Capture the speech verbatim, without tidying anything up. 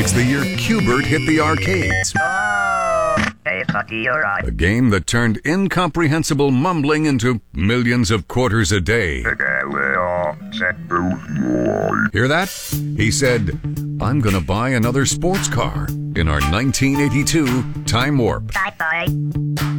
was the year Q*bert hit the arcades. A game that turned incomprehensible mumbling into millions of quarters a day. Hear that? He said, I'm gonna buy another sports car in our nineteen eighty-two Time Warp. Bye-bye.